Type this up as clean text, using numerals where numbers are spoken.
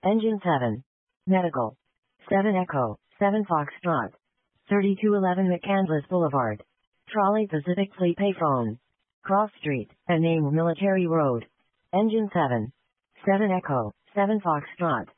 Engine 7. Medical. 7 Echo, 7 Foxtrot. 3211 McCandless Boulevard. Trolley Pacific Fleet Payphone. Cross Street, and name Military Road. Engine 7. 7 Echo, 7 Foxtrot.